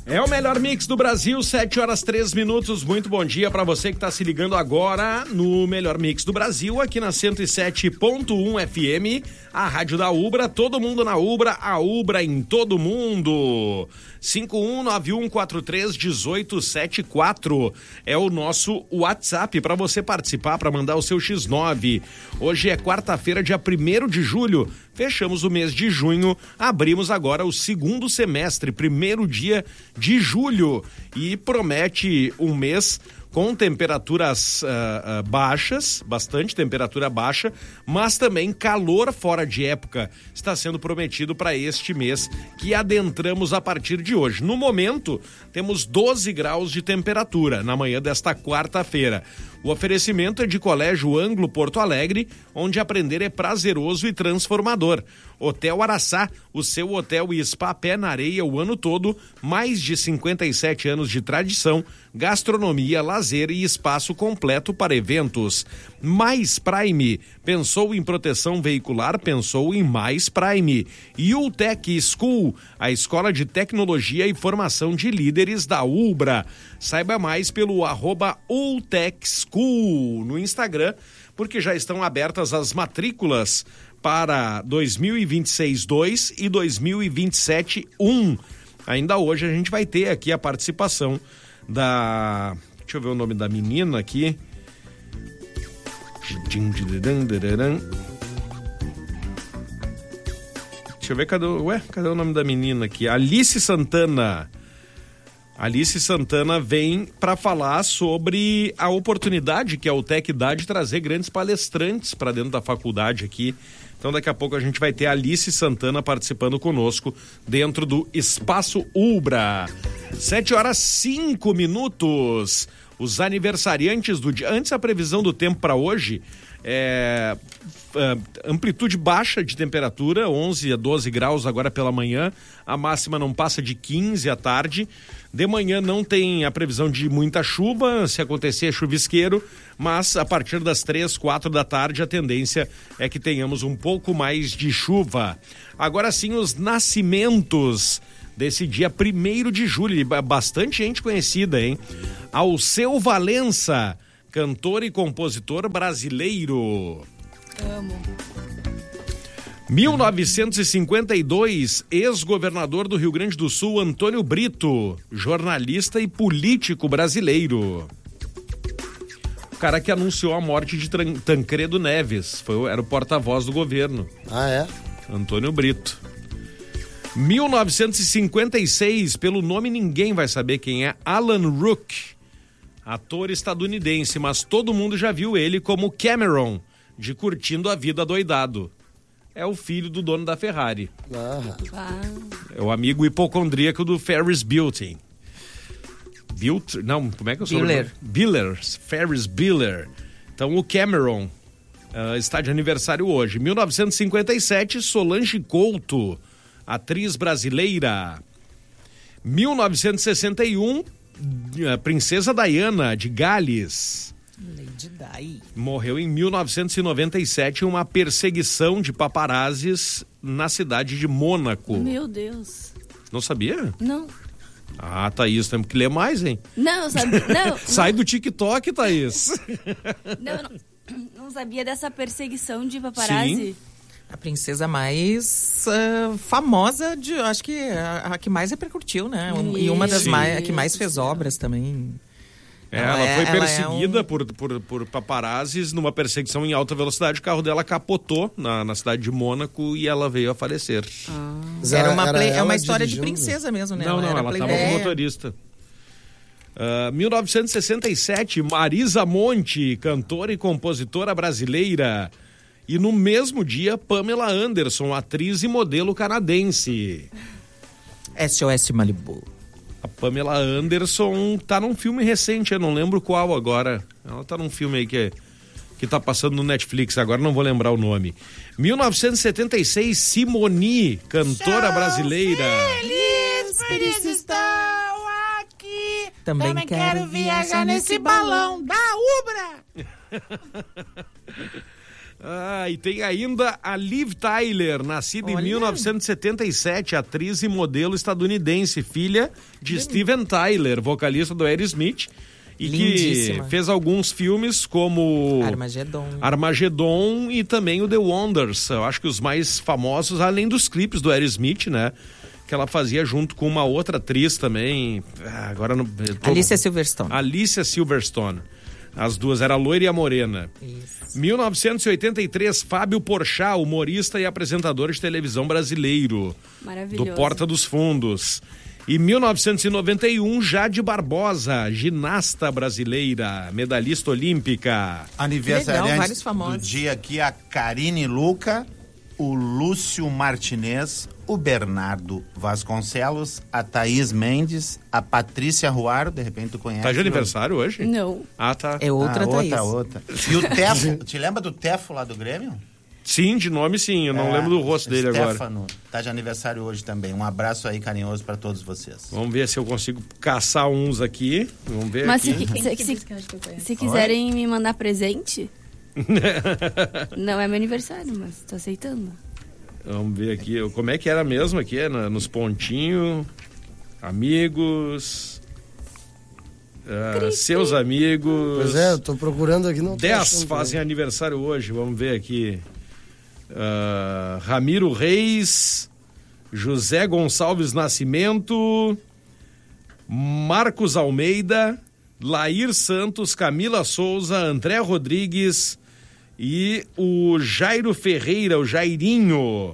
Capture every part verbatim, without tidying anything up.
É o melhor mix do Brasil, sete horas três minutos. Muito bom dia para você que está se ligando agora no melhor mix do Brasil, aqui na cento e sete ponto um F M, a rádio da Ubra. Todo mundo na Ubra, a Ubra em todo mundo. cinco um nove um quatro três um oito sete quatro é o nosso WhatsApp para você participar, para mandar o seu xis nove. Hoje é quarta-feira, dia primeiro de julho. Fechamos o mês de junho, abrimos agora o segundo semestre, primeiro dia de julho, e promete um mês com temperaturas uh, uh, baixas, bastante temperatura baixa, mas também calor fora de época está sendo prometido para este mês que adentramos a partir de hoje. No momento, temos doze graus de temperatura na manhã desta quarta-feira. O oferecimento é de Colégio Anglo Porto Alegre, onde aprender é prazeroso e transformador. Hotel Araçá, o seu hotel e spa pé na areia o ano todo, mais de cinquenta e sete anos de tradição, gastronomia, lazer e espaço completo para eventos. Mais Prime, pensou em proteção veicular, pensou em Mais Prime. E Ultec School, a escola de tecnologia e formação de líderes da Ubra. Saiba mais pelo arroba Ultec School no Instagram, porque já estão abertas as matrículas para dois mil e vinte e seis dois e dois mil e vinte e sete um. Ainda hoje a gente vai ter aqui a participação da... Deixa eu ver o nome da menina aqui. Deixa eu ver, cadê, ué, cadê o nome da menina aqui? Alice Santana. Alice Santana vem para falar sobre a oportunidade que a Ultec dá de trazer grandes palestrantes para dentro da faculdade aqui. Então daqui a pouco a gente vai ter a Alice Santana participando conosco dentro do Espaço Ubra. sete horas cinco minutos. Os aniversariantes do dia. Antes, a previsão do tempo para hoje é amplitude baixa de temperatura, onze a doze graus agora pela manhã. A máxima não passa de quinze à tarde. De manhã não tem a previsão de muita chuva, se acontecer é chuvisqueiro, mas a partir das três, quatro da tarde a tendência é que tenhamos um pouco mais de chuva. Agora sim, os nascimentos desse dia primeiro de julho, bastante gente conhecida, hein? Alceu Valença, cantor e compositor brasileiro. Amo. mil novecentos e cinquenta e dois, ex-governador do Rio Grande do Sul, Antônio Brito, jornalista e político brasileiro. O cara que anunciou a morte de Tancredo Neves, foi, era o porta-voz do governo. Ah, é? Antônio Brito. mil novecentos e cinquenta e seis, pelo nome ninguém vai saber quem é, Alan Rook, ator estadunidense, mas todo mundo já viu ele como Cameron, de Curtindo a Vida Doidado. É o filho do dono da Ferrari. Ah. Ah. É o amigo hipocondríaco do Ferris Bueller. Bueller? Não, como é que eu sou? Bueller. Bueller. Ferris Bueller. Então o Cameron uh, está de aniversário hoje. mil novecentos e cinquenta e sete, Solange Couto, atriz brasileira. mil novecentos e sessenta e um, a Princesa Diana de Gales. Lady Di. Morreu em mil novecentos e noventa e sete em uma perseguição de paparazzis na cidade de Mônaco. Meu Deus. Não sabia? Não. Ah, Thaís, temos que ler mais, hein? Não, eu sabia. Não, Sai do TikTok, Thaís. não, não, não sabia dessa perseguição de paparazzi. Sim. A princesa mais uh, famosa, de, acho que a, a que mais repercutiu, né? Um, e uma das Sim. mais, a que mais fez obras também. É, ela, Ela foi é- ela perseguida é um- por, por, por paparazzis numa perseguição em alta velocidade. O carro dela capotou na, na cidade de Mônaco e ela veio a falecer. Mas Era ela- uma, era play- é ela uma história de dirigindo? princesa mesmo, né? Não, não, era ela estava playboy. como motorista. Uh, mil novecentos e sessenta e sete, Marisa Monte, cantora e compositora brasileira. E no mesmo dia, Pamela Anderson, atriz e modelo canadense. S O S Malibu. A Pamela Anderson tá num filme recente, eu não lembro qual agora. Ela tá num filme aí que, que tá passando no Netflix, agora não vou lembrar o nome. mil novecentos e setenta e seis, Simone, cantora brasileira. Feliz por isso estou aqui. Também Também quero quero viajar nesse balão da Ubra. Ah, e tem ainda a Liv Tyler, nascida Olha. em mil novecentos e setenta e sete, atriz e modelo estadunidense, filha de Lindíssima. Steven Tyler, vocalista do Aerosmith, e Lindíssima. que fez alguns filmes como Armagedon. Armagedon e também o The Wonders. Eu acho que os mais famosos, além dos clipes do Aerosmith, né? Que ela fazia junto com uma outra atriz também. Ah, agora não. Tô... Alicia Silverstone. Alicia Silverstone. As duas, era a loira e a morena. Isso. mil novecentos e oitenta e três, Fábio Porchat, humorista e apresentador de televisão brasileiro. Maravilhoso. Do Porta dos Fundos. E mil novecentos e noventa e um, Jade Barbosa, ginasta brasileira, medalhista olímpica. Aniversariante Legal, vários do famosos. dia aqui, a Karine Luca, o Lúcio Martinez, o Bernardo Vasconcelos, a Thaís Mendes, a Patrícia Ruaro, de repente tu conhece. Tá de aniversário hoje? Não. Ah, tá. É outra ah, Thaís. outra, outra. E o Tefo, te lembra do Tefo lá do Grêmio? Sim, de nome sim, eu não É, lembro do rosto dele agora. Stefano, tá de aniversário hoje também. Um abraço aí carinhoso pra todos vocês. Vamos ver se eu consigo caçar uns aqui. Vamos ver Mas se, aqui. se, se, se, se quiserem me mandar presente, não é meu aniversário, mas tô aceitando. Vamos ver aqui. Como é que era mesmo aqui? Na- Nos pontinhos. Amigos. ah, seus amigos. Pois é, eu tô procurando aqui, não tô Dez achando, fazem né? aniversário hoje. Vamos ver aqui. Ah, Ramiro Reis. José Gonçalves Nascimento. Marcos Almeida. Lair Santos. Camila Souza. André Rodrigues. E o Jairo Ferreira, o Jairinho.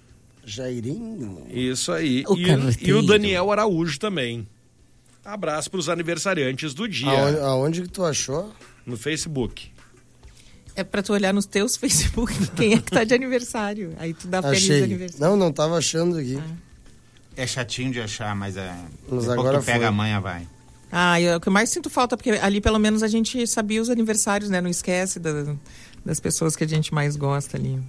Jairinho. Isso aí. O E, carroteiro. e o Daniel Araújo também. Abraço para os aniversariantes do dia. Aonde, aonde que tu achou? No Facebook. É pra tu olhar nos teus Facebook quem é que tá de aniversário. Aí tu dá feliz Achei. aniversário. Não, não tava achando aqui. É chatinho de achar, mas é. Mas depois agora que tu pega foi. a manha, vai. Ah, eu, o que eu mais sinto falta, porque ali pelo menos a gente sabia os aniversários, né? Não esquece da- das pessoas que a gente mais gosta ali.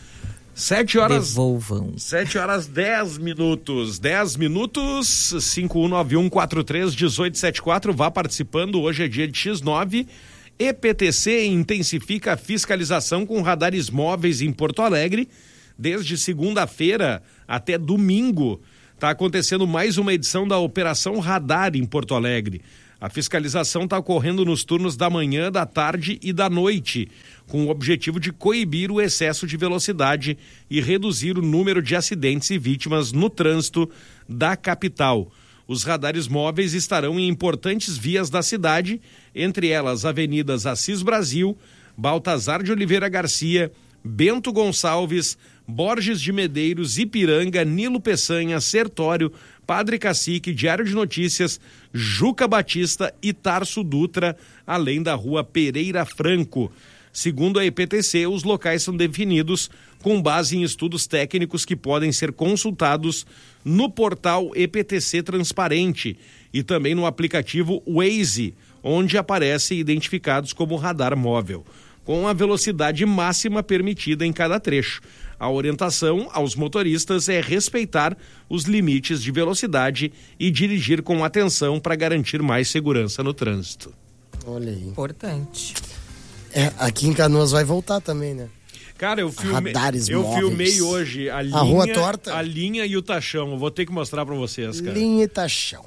Sete horas... Devolvam. Sete horas dez minutos. Dez minutos, cinco um nove um quatro três um oito sete quatro. Vá participando, hoje é dia de X nove. E P T C intensifica a fiscalização com radares móveis em Porto Alegre. Desde segunda-feira até domingo, está acontecendo mais uma edição da Operação Radar em Porto Alegre. A fiscalização está ocorrendo nos turnos da manhã, da tarde e da noite, com o objetivo de coibir o excesso de velocidade e reduzir o número de acidentes e vítimas no trânsito da capital. Os radares móveis estarão em importantes vias da cidade, entre elas avenidas Assis Brasil, Baltazar de Oliveira Garcia, Bento Gonçalves, Borges de Medeiros, Ipiranga, Nilo Peçanha, Sertório, Padre Cacique, Diário de Notícias, Juca Batista e Tarso Dutra, além da rua Pereira Franco. Segundo a E P T C, os locais são definidos com base em estudos técnicos que podem ser consultados no portal E P T C Transparente e também no aplicativo Waze, onde aparecem identificados como radar móvel, com a velocidade máxima permitida em cada trecho. A orientação aos motoristas é respeitar os limites de velocidade e dirigir com atenção para garantir mais segurança no trânsito. Olha aí. Importante. É, aqui em Canoas vai voltar também, né? Cara, eu filmei, Radares eu móveis. filmei hoje a linha, rua torta? a linha e o taxão. Eu vou ter que mostrar para vocês, cara. Linha e taxão.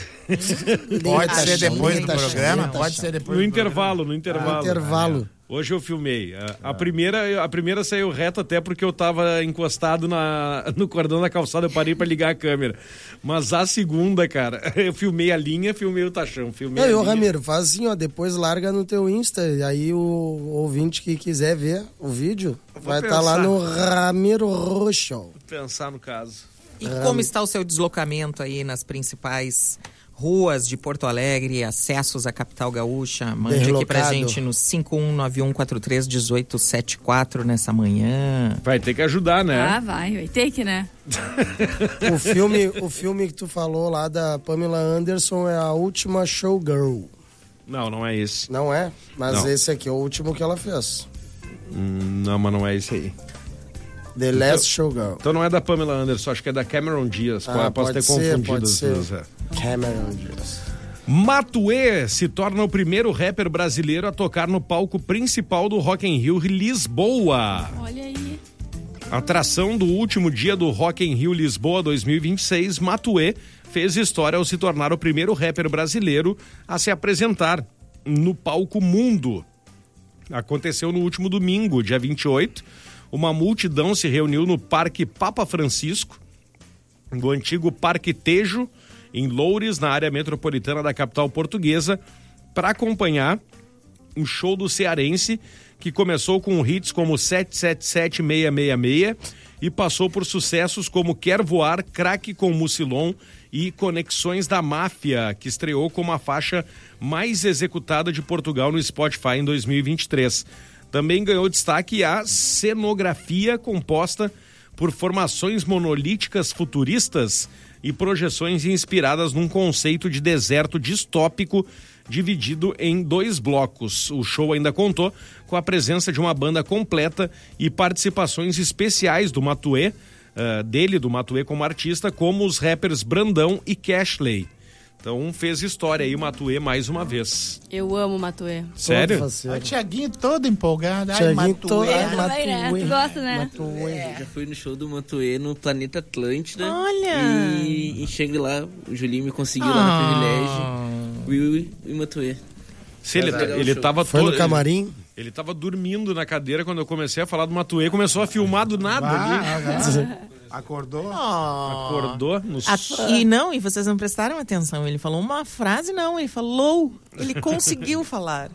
Pode ser taxão, depois linha do e taxão, programa? linha e Pode taxão. ser depois No do intervalo, no intervalo. Intervalo. Hoje eu filmei. A, a primeira, a primeira saiu reto até porque eu tava encostado na, no cordão da calçada, eu parei pra ligar a câmera. Mas a segunda, cara, eu filmei a linha, filmei o taxão. Filmei Não, a e ô linha. Ramiro, faz assim, ó, depois larga no teu Insta, e aí o ouvinte que quiser ver o vídeo, vai estar lá pensar. no Ramiro Roxo. Vou pensar no caso. E como está o seu deslocamento aí nas principais ruas de Porto Alegre, acessos à capital gaúcha? Mande aqui pra Deslocado. gente no cinco um nove um quatro três um oito sete quatro nessa manhã. Vai ter que ajudar, né? Ah, vai, vai ter que, né? O filme, o filme que tu falou lá da Pamela Anderson é A Última Showgirl. Não, não é esse. Não é? Mas Não. esse aqui é o último que ela fez. Hum, não, mas não é esse aí. The Last Showgirl. Então não é da Pamela Anderson, acho que é da Cameron Diaz. Ah, Posso pode ter ser, confundido pode as ser. duas. é. Cameron Diaz. Matuê se torna o primeiro rapper brasileiro a tocar no palco principal do Rock in Rio Lisboa. Olha aí. Atração do último dia do Rock in Rio Lisboa dois mil e vinte e seis, Matuê fez história ao se tornar o primeiro rapper brasileiro a se apresentar no palco mundo. Aconteceu no último domingo, dia vinte e oito. Uma multidão se reuniu no Parque Papa Francisco, do antigo Parque Tejo, em Loures, na área metropolitana da capital portuguesa, para acompanhar um show do cearense que começou com hits como sete sete sete, seis seis seis e passou por sucessos como Quer Voar, Craque com Mucilon e Conexões da Máfia, que estreou como a faixa mais executada de Portugal no Spotify em dois mil e vinte e três. Também ganhou destaque a cenografia composta por formações monolíticas futuristas e projeções inspiradas num conceito de deserto distópico dividido em dois blocos. O show ainda contou com a presença de uma banda completa e participações especiais do Matuê, uh, dele, do Matuê como artista, como os rappers Brandão e Cashley. Então fez história aí o Matuê mais uma vez. Eu amo o Matuê. Sério? O Tiaguinho todo empolgado. Ai, Tiaguinho todo. Matuê. Ai, Também, né? Tu gosta, né? Matuê. Eu já fui no show do Matuê no Planeta Atlântida. Olha! E, e cheguei lá, o Julinho me conseguiu Ah. lá no privilégio. Will e Matuê. Se ele, Legal ele show. tava Foi todo, no camarim? Ele, ele tava dormindo na cadeira quando eu comecei a falar do Matuê, começou a filmar do nada ali. Ah, acordou? Acordou no A- E não, e vocês não prestaram atenção. Ele falou uma frase, não, ele falou. Ele conseguiu falar.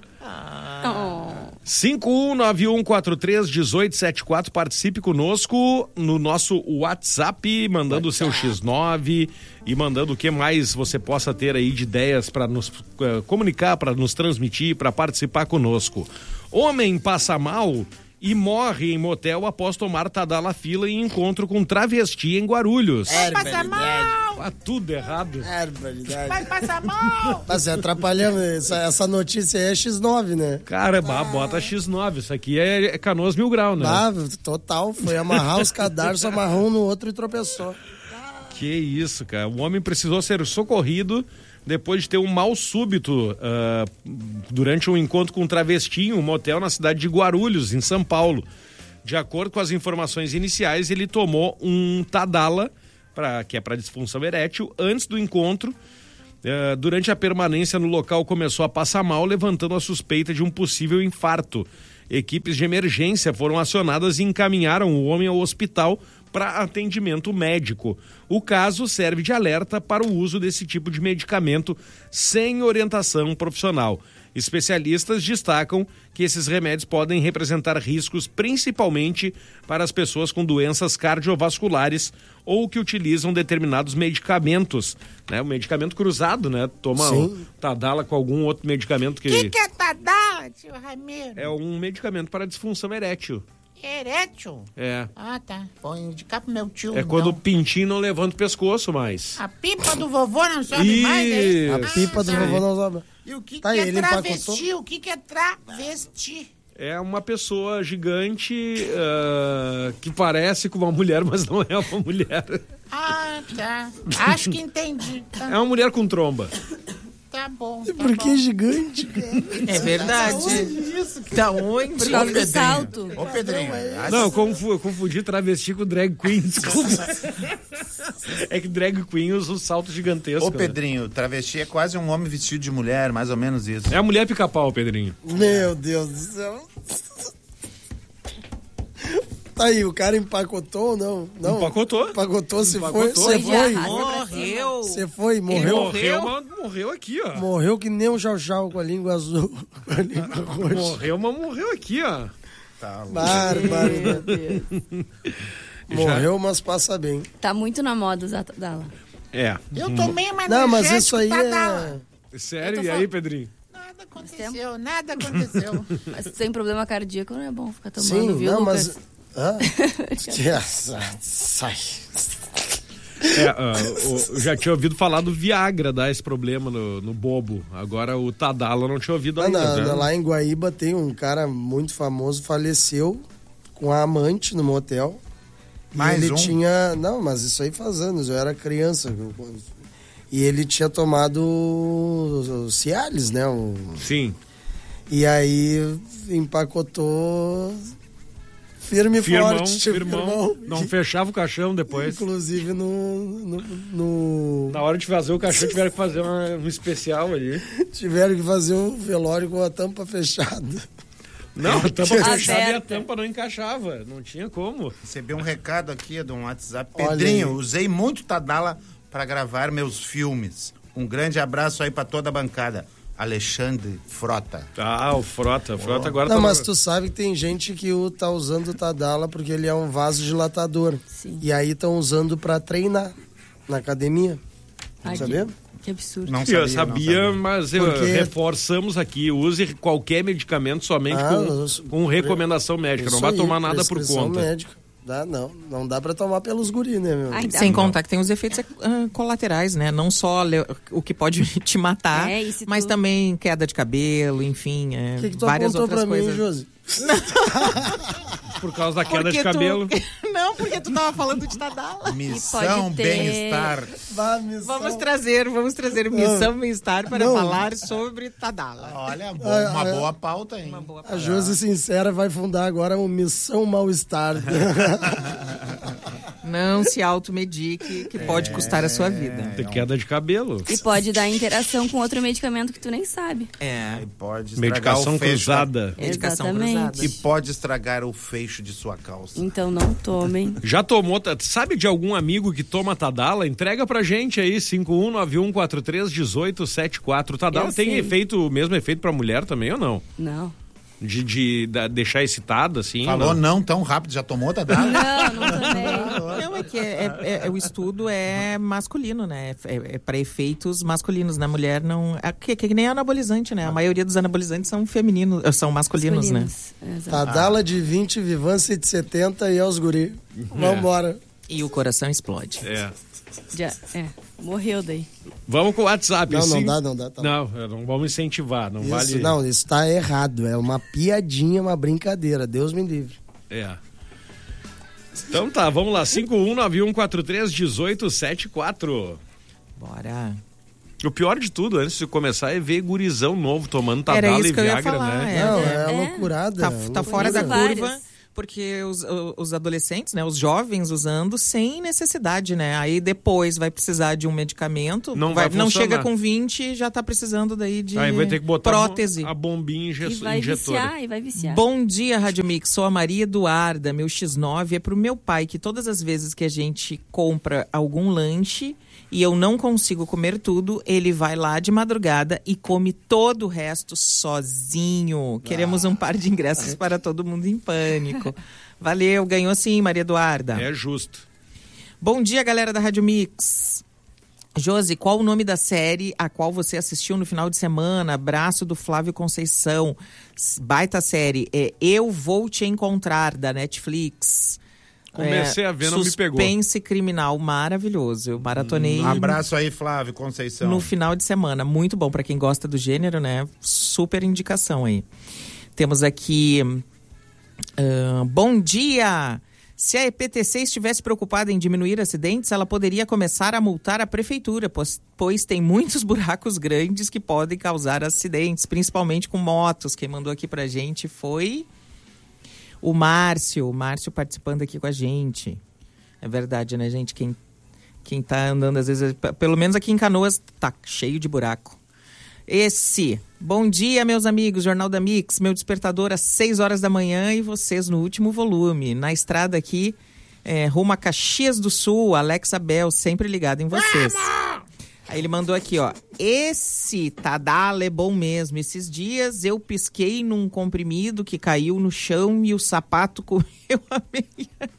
Oh. cinco um nove um quatro três um oito sete quatro, participe conosco no nosso WhatsApp, mandando o seu xis nove e mandando o que mais você possa ter aí de ideias para nos uh, comunicar, para nos transmitir, para participar conosco. Homem passa mal e morre em motel após tomar Tadalafila em encontro com travesti em Guarulhos. Vai passar mal! Tá tudo errado. Barbaridade. Vai passar mal! Mas é atrapalhando. Essa, essa notícia aí é xis nove, né? Cara, bah, bota xis nove, isso aqui é, é Canoas Mil Grau, né? Ah, total. Foi amarrar os cadarços, amarrou um no outro e tropeçou. Que isso, cara. O homem precisou ser socorrido depois de ter um mal súbito uh, durante um encontro com um travesti em um motel na cidade de Guarulhos, em São Paulo. De acordo com as informações iniciais, ele tomou um Tadala, pra, que é para disfunção erétil, antes do encontro. Uh, durante a permanência no local, começou a passar mal, levantando a suspeita de um possível infarto. Equipes de emergência foram acionadas e encaminharam o homem ao hospital para atendimento médico. O caso serve de alerta para o uso desse tipo de medicamento sem orientação profissional. Especialistas destacam que esses remédios podem representar riscos principalmente para as pessoas com doenças cardiovasculares ou que utilizam determinados medicamentos, né? O medicamento cruzado, né? Toma Sim. o Tadala com algum outro medicamento que... O que, que é Tadala, tio Ramiro? É um medicamento para disfunção erétil. Erétil? É. Ah, tá. Vou indicar pro meu tio. É quando o então. pintinho não levanta o pescoço mais. A pipa do vovô não sobe mais, né? Isso. A pipa do tá. vovô não sobe. E o que, Tá, que é ele travesti? empacotou? O que, que é travesti? É uma pessoa gigante uh, que parece com uma mulher, mas não é uma mulher. Ah, tá. Acho que entendi. É Tá, uma mulher com tromba. tá bom. E Tá por que bom. gigante, cara? É verdade. Da onde? Por causa do salto. Ô, Pedrinho. Não, eu confu- eu confundi travesti com drag queen, desculpa. É que drag queen usa um salto gigantesco. Ô, né? Pedrinho, travesti é quase um homem vestido de mulher, mais ou menos isso. É a mulher pica-pau, Pedrinho. Meu Deus do céu. Tá aí, o cara empacotou ou não? Não. Empacotou. Empacotou, se Empacotou. foi. Você Foi de foi. arraso. Morreu. Você foi, Ele morreu. morreu, mas morreu aqui, ó. Morreu que nem um chau-chau com a língua azul. Com a língua roxa. Morreu, mas morreu aqui, ó. Tá louco. Bárbaro. Morreu, mas passa bem. Tá muito na moda usar Tadala. É. Eu tomei uma Não, mas energético, isso aí Tadala. é... Sério? Eu tô E aí, falando- Pedrinho? Nada aconteceu, nada aconteceu. Mas se tem problema cardíaco, não é bom ficar tomando, Sim, viu, não, Lucas? mas... Hã? Sai. É, uh, o- eu já tinha ouvido falar do Viagra dar esse problema no, no bobo. Agora o Tadala eu não tinha ouvido Ah, ainda. na- né? na- lá em Guaíba tem um cara muito famoso, faleceu com a amante no motel. E Mais ele um? tinha... Não, mas isso aí faz anos, eu era criança. eu- E ele tinha tomado o, o Cialis, né? O, Sim. E aí empacotou firme e Firmão, forte. firmão. Firmão. Não fechava o caixão depois. Inclusive no, no, no- Na hora de fazer o caixão, tiveram que fazer uma- um especial ali. Tiveram que fazer um velório com a tampa fechada. Não, a tampa Aberta. fechava e a tampa não encaixava. Não tinha como. Recebi um recado aqui de um WhatsApp. Olha Pedrinho, aí. usei muito Tadala para gravar meus filmes. Um grande abraço aí para toda a bancada. Alexandre Frota. Ah, o Frota. O Frota agora Não, tá... mas tu sabe que tem gente que o- tá usando o Tadala porque ele é um vasodilatador. Sim. E aí estão usando pra treinar na academia. Ai, Sabia? Que, que absurdo. Não Eu sabia, sabia, não sabia. mas eu- Porque- reforçamos aqui, use qualquer medicamento somente Ah, com, isso- com recomendação médica, não Isso vai aí, tomar nada por prescrição conta. médica. Dá, não, não dá pra tomar pelos guri, né, meu? Ai, dá Sem bom. contar que tem os efeitos ah, colaterais, né? Não só le- o que pode te matar, É, e se mas tu- também queda de cabelo, enfim, é, O que, que tu várias apontou outras pra coisas. mim, Josi? Por causa da queda de Porque tu- cabelo. Não, porque tu tava falando de Tadala. Missão pode ter- Bem-Estar. Vá, missão. Vamos trazer, vamos trazer Missão Bem-Estar para Não. falar sobre Tadala. Olha, bo- Ah, uma ah, boa pauta, hein? Uma boa A Josi Sincera vai fundar agora uma Missão Mal-Estar. Não se automedique, que pode custar a sua vida. Tem queda de cabelo. E pode dar interação com outro medicamento que tu nem sabe. É. E pode estragar Medicação o fecho da- cruzada. Medicação Exatamente. cruzada. E pode estragar o fecho de sua calça. Então não tomem. Já tomou, tá- sabe de algum amigo que toma Tadala? Entrega pra gente aí, cinco um nove um quatro três um oito sete quatro. Tadala Eu tem sei. efeito, o mesmo efeito pra mulher também ou não? Não. De, de, da- deixar excitada, assim? Falou não? não tão rápido, já tomou, Tadala? Não, não tomei. Não, é que é, é- é- o estudo é masculino, né? É, é para efeitos masculinos. Na mulher não. É que, que nem anabolizante, né? A maioria dos anabolizantes são femininos, são masculinos, né? Masculinos. Exato. Tadala de vinte, Vivância de setenta e aos guri. Vambora. E o coração explode. É. Já, é, morreu daí. Vamos com o WhatsApp. Não, não sim. dá, não dá. Tá. Não, não vamos incentivar, não Isso, vale. não, isso tá errado. É uma piadinha, uma brincadeira. Deus me livre. É. Então tá, vamos lá. cinco um nove um quatro três um oito sete quatro. Bora. O pior de tudo, antes de começar, é ver gurizão novo tomando Era Tadala isso e que eu ia Viagra, falar, né? é. Não, é- é, é. loucurada. Tá, é tá loucurada. fora da Várias. curva, porque os, o- os adolescentes, né, os jovens usando sem necessidade, né? Aí depois vai precisar de um medicamento, Não vai, vai não funcionar. chega com vinte, já tá precisando daí de Aí vai ter que botar prótese. a bombinha inje- E vai injetora. viciar, e vai viciar. Bom dia, Rádio Mix. Sou a Maria Eduarda. Meu X nove é pro meu pai, que todas as vezes que a gente compra algum lanche e eu não consigo comer tudo, ele vai lá de madrugada e come todo o resto sozinho. Queremos um par de ingressos para todo mundo em pânico. Valeu, ganhou sim, Maria Eduarda. É justo. Bom dia, galera da Rádio Mix. Josi, qual o nome da série a qual você assistiu no final de semana? Abraço do Flávio Conceição. S- Baita série. É Eu Vou Te Encontrar, da Netflix. Comecei É, a ver, não me pegou. Suspense criminal, maravilhoso. Eu maratonei Um abraço aí, Flávio Conceição. no final de semana. Muito bom para quem gosta do gênero, né? Super indicação aí. Temos aqui... ah, bom dia! Se a E P T C estivesse preocupada em diminuir acidentes, ela poderia começar a multar a prefeitura, pois, pois tem muitos buracos grandes que podem causar acidentes, principalmente com motos. Quem mandou aqui pra gente foi o Márcio. O Márcio participando aqui com a gente. É verdade, né, gente? Quem, quem tá andando, às vezes, p- pelo menos aqui em Canoas, tá cheio de buraco. Esse. Bom dia, meus amigos. Jornal da Mix. Meu despertador às seis horas da manhã e vocês no último volume. Na estrada aqui, é, rumo a Caxias do Sul. Alex Abel, sempre ligado em vocês. Aí ele mandou aqui, ó. Esse Tadala é bom mesmo. Esses dias eu pisquei num comprimido que caiu no chão e o sapato comeu a meia.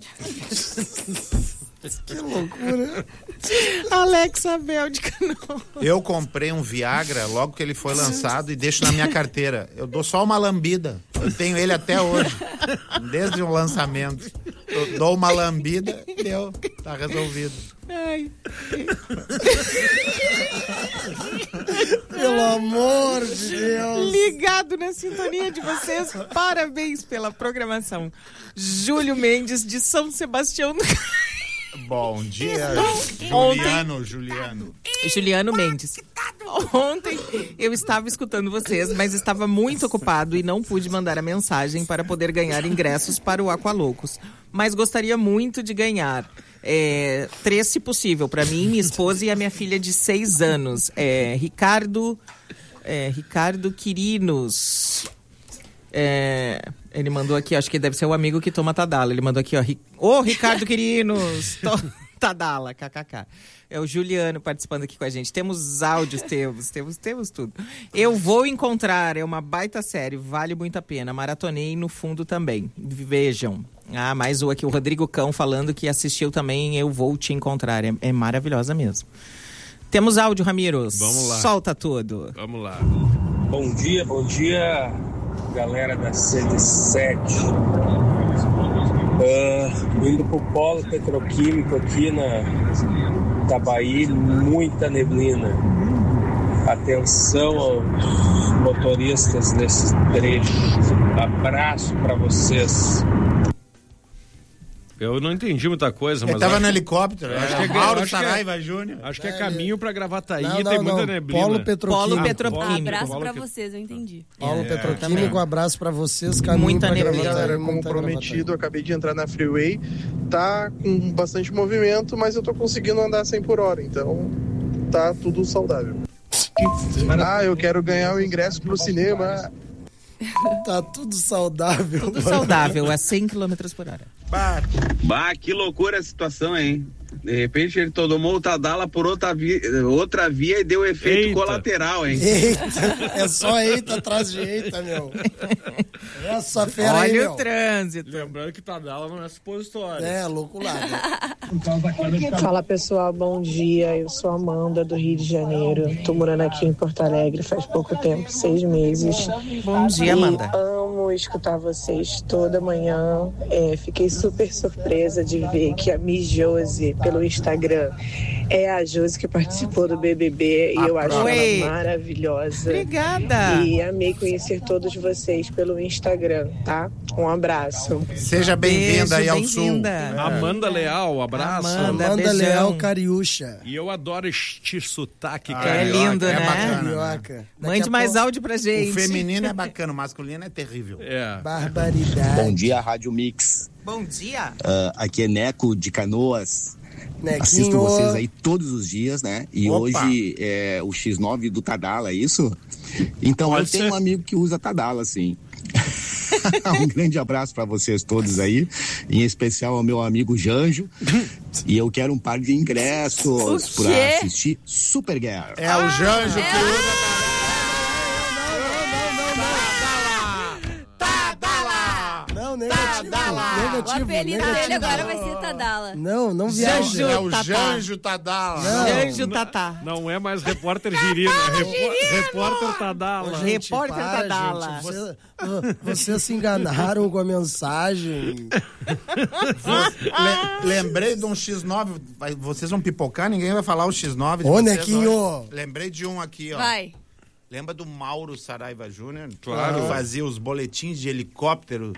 Que loucura. Alex Abel de Canoas. Eu comprei um Viagra logo que ele foi lançado e deixo na minha carteira. Eu dou só uma lambida. Eu tenho ele até hoje. Desde o lançamento. Eu dou uma lambida e deu. Tá resolvido. Ai. Pelo amor de Deus. Ligado na sintonia de vocês. Parabéns pela programação. Júlio Mendes, de São Sebastião do Bom dia, Juliano, Juliano. Juliano Mendes. Ontem eu estava escutando vocês, mas estava muito ocupado e não pude mandar a mensagem para poder ganhar ingressos para o Aqualoucos. Mas gostaria muito de ganhar. É, três, se possível, para mim, minha esposa e a minha filha de seis anos. É, Ricardo, é, Ricardo Quirinos. É, ele mandou aqui, acho que deve ser o amigo que toma Tadala. Ele mandou aqui, ó. Ô, Ricardo Quirinos! Tadala, kkk. É o Juliano participando aqui com a gente. Temos áudios, temos, temos, temos tudo. Eu Vou Encontrar, é uma baita série, vale muito a pena. Maratonei no fundo também. Vejam. Ah, mais o aqui, o Rodrigo Cão falando que assistiu também Eu Vou Te Encontrar. É, é maravilhosa mesmo. Temos áudio, Ramiros. Vamos lá. Solta tudo. Vamos lá. Bom dia, bom dia, galera da cento e sete. Uh, indo pro polo petroquímico aqui na Itabaí, muita neblina. Atenção aos motoristas desse trecho. Abraço para vocês. Eu não entendi muita coisa, mas... Ele tava acho... no helicóptero, acho né? que é, Mauro acho Saraiva que é, Júnior. Acho que é caminho pra Gravataí, Não, não, tem muita não. neblina. Polo Petroquímico. Polo Petroquímico. Abraço Polo pra que- vocês, eu entendi. Polo É, Petroquímico, também. abraço pra vocês. Caminho Muita pra neblina. Gravataí, Galera, como muita prometido, Gravataí. acabei de entrar na Freeway. Tá com bastante movimento, mas eu tô conseguindo andar cem por hora, então tá tudo saudável. Ah, eu quero ganhar o ingresso pro cinema. Tá tudo saudável. Tudo mano. saudável, a cem quilômetros por hora. Bah, que loucura a situação, hein? De repente ele tomou o Tadala por outra via, outra via e deu efeito Eita. colateral, hein? Eita, é só eita atrás de eita, meu. Essa fera aí, Olha meu. o trânsito. Lembrando que Tadala não é supositório. É, louculado. Fala pessoal, bom dia. Eu sou Amanda do Rio de Janeiro. Tô morando aqui em Porto Alegre faz pouco tempo, seis meses. Bom dia, Amanda. E amo escutar vocês toda manhã. É, fiquei super surpresa de ver que a Mi Josi, pelo Instagram, é a Josi que participou do B B B e eu acho Oi. ela maravilhosa. Obrigada. E amei conhecer todos vocês pelo Instagram, tá? Um abraço. Seja bem-vinda aí Beijo, ao sul. bem-vinda. Amanda Leal, abraço. Amanda. Amanda beijão. Leal Cariúcha. E eu adoro este sotaque, Ah, cara. É lindo, é né? bacana, né? Carioca. Daqui Mande a mais pouco- áudio pra gente. O feminino é bacana, o masculino é terrível. É. Barbaridade. Bom dia, Rádio Mix. Bom dia. Ah, aqui é Neco de Canoas. Assisto Nequinho. vocês aí todos os dias, né? E Opa. hoje é o X nove do Tadala, é isso? Então Pode eu tenho ser. um amigo que usa Tadala, sim. Um grande abraço para vocês todos aí, em especial ao meu amigo Janjo. E eu quero um par de ingressos O quê? para assistir Supergirl. É o Janjo que usa. Não, negativo. O Negativo. apelido negativo. dele agora vai ser Tadala. Não, não viaja. É o Tatá. Janjo Tadala. Não. Janjo Tatá. Não é mais repórter Girina, é repo- repórter Tadala. Ô, gente, Repórter para, Tadala. gente. Você- ô, vocês se enganaram com a mensagem. Le- lembrei de um X nove. Vai- Vocês vão pipocar, ninguém vai falar o X nove. de Ô, vocês Nequinho. hoje. Lembrei de um aqui, ó. Vai. Lembra do Mauro Saraiva Júnior? Claro. Que fazia os boletins de helicóptero.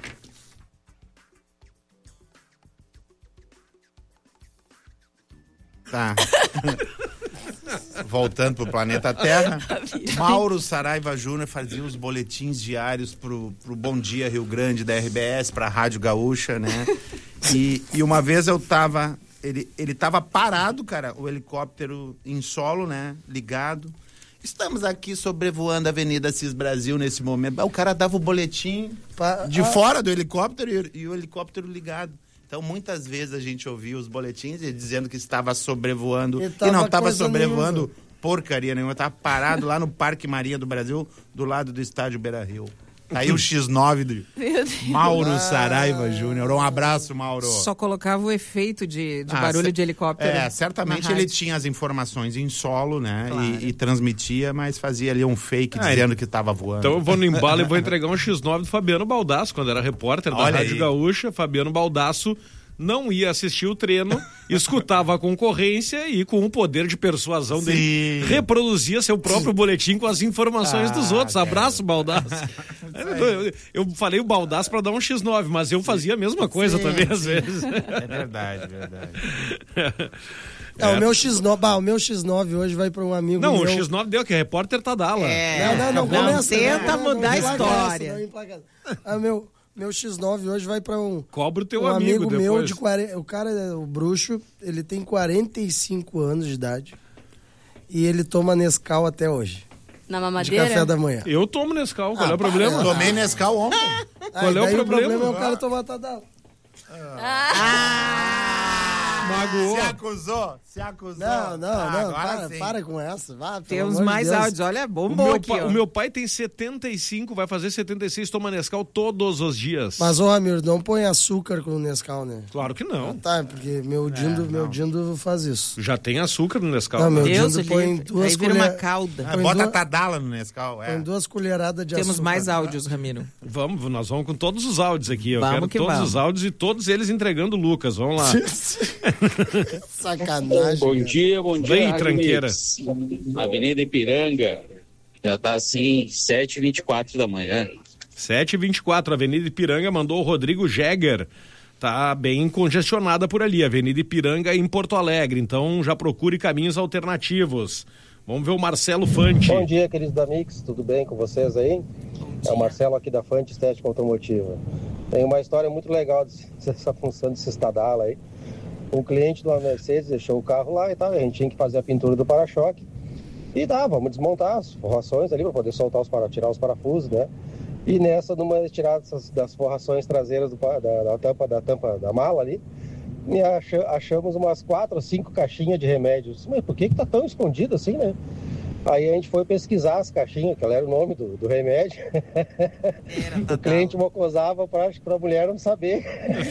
Tá. Voltando pro planeta Terra. Mauro Saraiva Júnior fazia os boletins diários pro, pro Bom Dia Rio Grande da R B S, pra Rádio Gaúcha, né? E, e uma vez eu tava... Ele, ele tava parado, cara, o helicóptero em solo, né? Ligado. Estamos aqui sobrevoando a Avenida Cis Brasil nesse momento. O cara dava o boletim Pa- de ah. fora do helicóptero e, e o helicóptero ligado. Então, muitas vezes a gente ouvia os boletins e dizendo que estava sobrevoando. E E, tava não estava coisa sobrevoando nenhuma. porcaria nenhuma. Estava parado lá no Parque Marinha do Brasil, do lado do estádio Beira-Rio. Tá aí o X nove do Meu Deus. Mauro Saraiva Júnior. Um abraço, Mauro. Só colocava o efeito de, de Ah, barulho cer- de helicóptero. É, certamente na ele rádio. tinha as informações em solo, né? Claro. E, e transmitia, mas fazia ali um fake Ah, dizendo que estava voando. Então eu vou no embalo e vou entregar um X nove do Fabiano Baldasso, quando era repórter da Olha Rádio aí. Gaúcha. Fabiano Baldasso não ia assistir o treino, escutava a concorrência e com o poder de persuasão Sim. dele, reproduzia seu próprio boletim com as informações ah, dos outros. Abraço, Baldassi. eu, eu falei o Baldassi para dar um xis nove, mas eu fazia a mesma coisa sim, também, sim. às vezes. É verdade, verdade. É, é. O meu xis nove, bah, o meu xis nove hoje vai para um amigo não, meu. Não, o xis nove deu, que é repórter Tadala. É. Não, não, não, não começa, tenta não, mudar não, a história. Não, ah, meu, meu xis nove hoje vai para um, Cobra o teu um amigo, amigo depois. meu de quarenta, o cara, o bruxo, ele tem quarenta e cinco anos de idade e ele toma Nescau até hoje. Na mamadeira? De café da manhã. Eu tomo Nescau, qual ah, é o problema? Eu tomei Nescau ontem. Qual é o problema? O problema é o cara tomar Tadala. Ah! ah. Magoou. Se acusou, se acusou. Não, não, ah, não, para, sim. para com essa. Vá, Temos mais de áudios, olha, bom o, meu aqui, pai, ó. o meu pai tem setenta e cinco, vai fazer setenta e seis, toma Nescau todos os dias. Mas, ô Ramiro, não põe açúcar com o Nescau, né? Claro que não. Ah, tá, porque meu Dindo, é, meu Dindo faz isso. Já tem açúcar no Nescau. Não, meu Deus Dindo põe duas aí vira colher... uma calda. Ah, bota duas... Tadala no Nescau, é. Põe duas colheradas de Temos açúcar. Temos mais áudios, Ramiro. Vamos, nós vamos com todos os áudios aqui. Eu vamos quero que todos vamos. os áudios e todos eles entregando o Lucas. Vamos lá. Sacanagem. Bom dia, bom dia. Vem, tranqueira. Avenida Ipiranga, já tá assim, sete e vinte e quatro da manhã. sete e vinte e quatro, Avenida Ipiranga, mandou o Rodrigo Jäger. Tá bem congestionada por ali, Avenida Ipiranga em Porto Alegre, então já procure caminhos alternativos. Vamos ver o Marcelo Fante. Bom dia, queridos da Mix, tudo bem com vocês aí? É o Marcelo aqui da Fante Estética Automotiva. Tem uma história muito legal dessa função desse Tadala aí. Um cliente de uma Mercedes deixou o carro lá e tal, a gente tinha que fazer a pintura do para-choque. E dá, vamos desmontar as forrações ali para poder soltar os para, tirar os parafusos, né? E nessa, numa retirada das forrações traseiras do, da, da, tampa, da tampa da mala ali, e acha, achamos umas quatro ou cinco caixinhas de remédios. Mas por que que tá tão escondido assim, né? Aí a gente foi pesquisar as caixinhas, que era o nome do, do remédio. O cliente mocosava para a mulher não saber.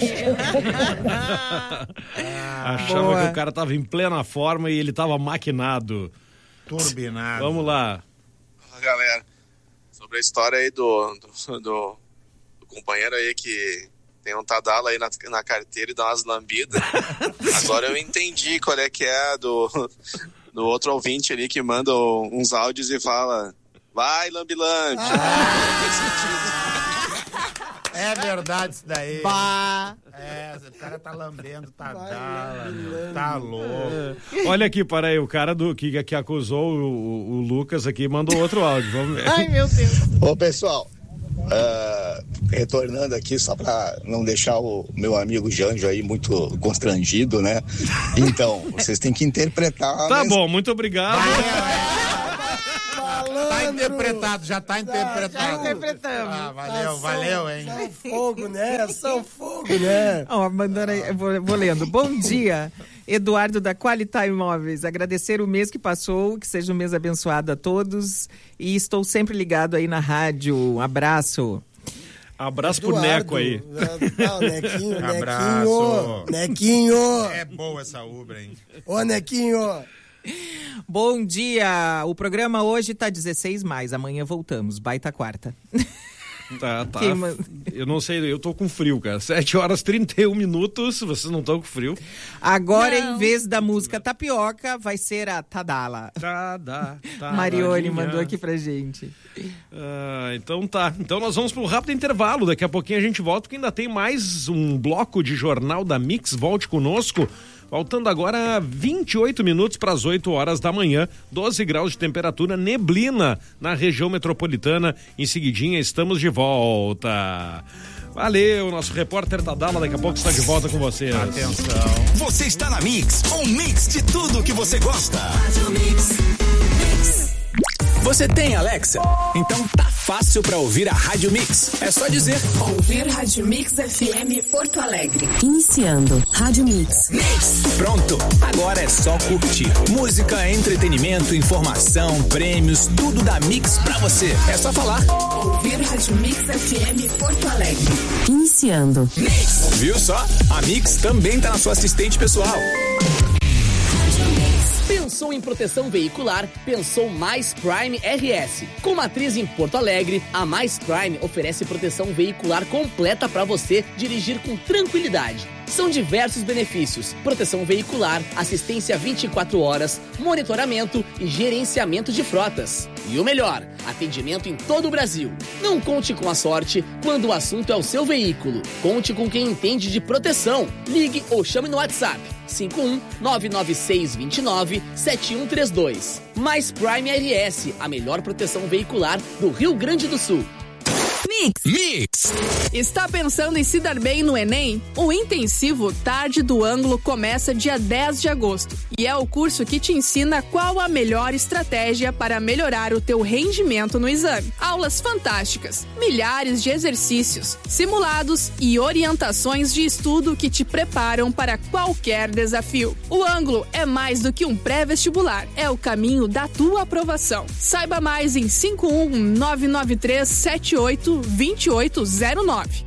Achava Boa. que o cara tava em plena forma e ele tava maquinado. Turbinado. Vamos lá. Galera, sobre a história aí do, do, do, do companheiro aí que tem um Tadala aí na, na carteira e dá umas lambidas. Agora eu entendi qual é que é do... do outro ouvinte ali que manda uns áudios e fala, vai, lambi-lambi. Ah. É verdade isso daí. Bah. É, o cara tá lambendo Tadala, tá louco. Olha aqui, para aí, o cara do, que, que acusou o, o, o Lucas aqui mandou outro áudio, vamos ver. Ai, meu Deus. Ô, pessoal, uh, retornando aqui só pra não deixar o meu amigo Janjo aí muito constrangido, né? Então, vocês têm que interpretar... Tá bom, muito obrigado. Tá interpretado, já tá interpretado. Já interpretamos. Ah, valeu, ah, valeu, hein? São fogo, né? São fogo, né? Ó, oh, mandando aí, vou, vou lendo. Bom dia, Eduardo da Qualita Imóveis. Agradecer o mês que passou, que seja um mês abençoado a todos. E estou sempre ligado aí na rádio. Um abraço. Abraço Eduardo, pro Neco aí. Não, Nequinho, Abraço. Nequinho. Nequinho. É boa essa Ubra, hein? Ô, Nequinho. Bom dia, o programa hoje tá dezesseis mais, amanhã voltamos, baita quarta. Tá, tá. Queima... Eu não sei, eu tô com frio, cara. sete horas e trinta e um minutos, vocês não estão com frio. Agora, não. em vez da música Tapioca, vai ser a Tadala. Tada, tada, Marione mandou aqui pra gente. Ah, então tá. Então nós vamos para um rápido intervalo. Daqui a pouquinho a gente volta, porque ainda tem mais um bloco de Jornal da Mix. Volte conosco. Faltando agora vinte e oito minutos para as oito horas da manhã, doze graus de temperatura, neblina na região metropolitana. Em seguidinha estamos de volta. Valeu, nosso repórter Tadala daqui a pouco está de volta com vocês. Atenção. Você está na Mix, um mix de tudo que você gosta. Mix. Mix. Você tem Alexa? Então tá fácil pra ouvir a Rádio Mix. É só dizer: ouvir Rádio Mix F M Porto Alegre. Iniciando Rádio Mix. Mix. Pronto, agora é só curtir. Música, entretenimento, informação, prêmios, tudo da Mix pra você. É só falar: ouvir Rádio Mix F M Porto Alegre. Iniciando Mix. Viu só? A Mix também tá na sua assistente pessoal. Pensou Pensou em proteção veicular? Pensou Mais Prime R S. Com matriz em Porto Alegre, a Mais Prime oferece proteção veicular completa para você dirigir com tranquilidade. São diversos benefícios: proteção veicular, assistência vinte e quatro horas, monitoramento e gerenciamento de frotas. E o melhor, atendimento em todo o Brasil. Não conte com a sorte quando o assunto é o seu veículo. Conte com quem entende de proteção. Ligue ou chame no WhatsApp cinco um nove nove seis dois nove sete um três dois. Mais Prime R S, a melhor proteção veicular do Rio Grande do Sul. Mix. Mix. Está pensando em se dar bem no Enem? O intensivo Tarde do Ângulo começa dia dez de agosto e é o curso que te ensina qual a melhor estratégia para melhorar o teu rendimento no exame. Aulas fantásticas, milhares de exercícios, simulados e orientações de estudo que te preparam para qualquer desafio. O Ângulo é mais do que um pré-vestibular, é o caminho da tua aprovação. Saiba mais em cinco um nove nove três sete oito dois oito zero nove.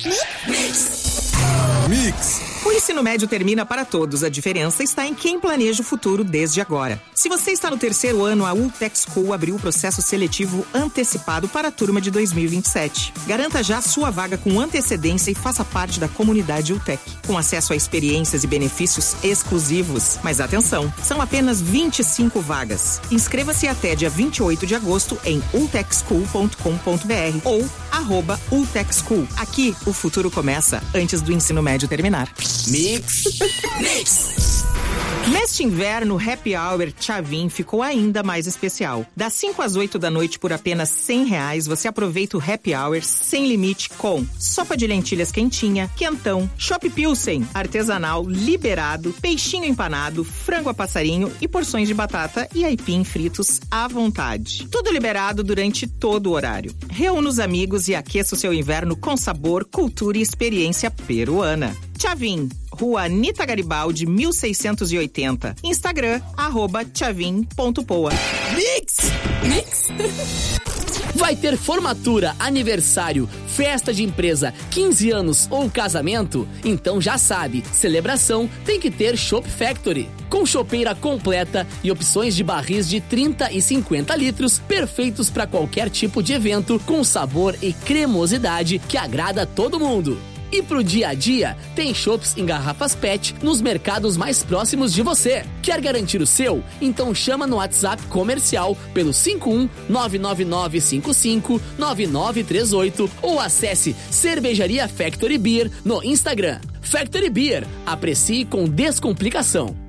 Mix. Mix. O ensino médio termina para todos. A diferença está em quem planeja o futuro desde agora. Se você está no terceiro ano, a Ultec School abriu o processo seletivo antecipado para a turma de dois mil e vinte e sete. Garanta já sua vaga com antecedência e faça parte da comunidade Ultec, com acesso a experiências e benefícios exclusivos. Mas atenção, são apenas vinte e cinco vagas. Inscreva-se até dia vinte e oito de agosto em ultec school ponto com ponto b r ou arroba Ultec School. Aqui, o futuro começa antes do ensino médio terminar. Mix. Mix. Neste inverno, o Happy Hour Tchavin ficou ainda mais especial. Das cinco às oito da noite, por apenas cem reais, você aproveita o Happy Hour sem limite com sopa de lentilhas quentinha, quentão, chopp pilsen, artesanal, liberado, peixinho empanado, frango a passarinho e porções de batata e aipim fritos à vontade. Tudo liberado durante todo o horário. Reúna os amigos e aqueça o seu inverno com sabor, cultura e experiência peruana. Tchavin, Rua Anita Garibaldi, mil seiscentos e oitenta. Instagram, arroba tchavin ponto poa. Mix! Mix! Vai ter formatura, aniversário, festa de empresa, quinze anos ou casamento? Então já sabe, celebração tem que ter Chopp Factory. Com chopeira completa e opções de barris de trinta e cinquenta litros, perfeitos para qualquer tipo de evento, com sabor e cremosidade que agrada a todo mundo. E pro dia a dia, tem chopps em garrafas P E T nos mercados mais próximos de você. Quer garantir o seu? Então chama no WhatsApp comercial pelo cinco um nove nove nove cinco cinco nove nove três oito ou acesse Cervejaria Factory Beer no Instagram. Factory Beer, aprecie com descomplicação.